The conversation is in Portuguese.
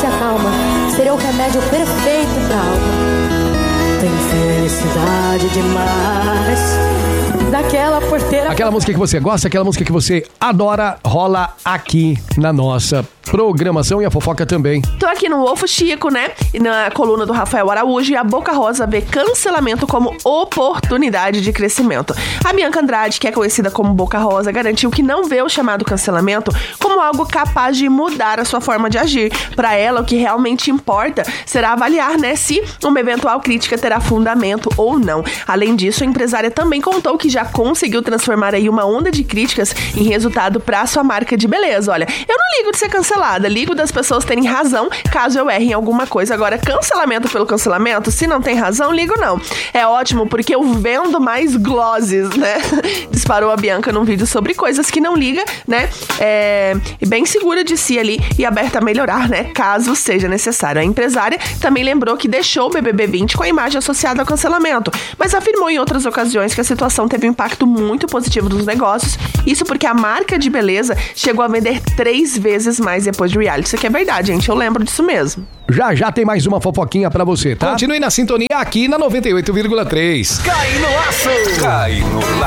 se acalma. Seria o remédio perfeito pra alma. Tem felicidade demais. Daquela porteira. Aquela música que você gosta, aquela música que você adora, rola aqui na nossa programação e a fofoca também. Tô aqui no Ovo Chico, né? E na coluna do Rafael Araújo, e a Boca Rosa vê cancelamento como oportunidade de crescimento. A Bianca Andrade, que é conhecida como Boca Rosa, garantiu que não vê o chamado cancelamento como algo capaz de mudar a sua forma de agir. Para ela, o que realmente importa será avaliar, né, se uma eventual crítica terá fundamento ou não. Além disso, a empresária também contou que já conseguiu transformar aí uma onda de críticas em resultado para sua marca de beleza. Olha, eu não ligo de ser cancelada, ligo das pessoas terem razão caso eu erre em alguma coisa. Agora, cancelamento pelo cancelamento, se não tem razão, ligo não. É ótimo porque eu vendo mais glosses, né? Disparou a Bianca num vídeo sobre coisas que não liga, né? Bem segura de si ali e aberta a melhorar, né? Caso seja necessário. A empresária também lembrou que deixou o BBB 20 com a imagem associada ao cancelamento, mas afirmou em outras ocasiões que a situação teve um impacto muito positivo nos negócios. Isso porque a marca de beleza chegou a vender 3 vezes mais depois do reality. Isso aqui é verdade, gente. Eu lembro disso mesmo. Já tem mais uma fofoquinha pra você, tá? Continue na sintonia aqui na 98,3. Cai no laço! Cai no laço!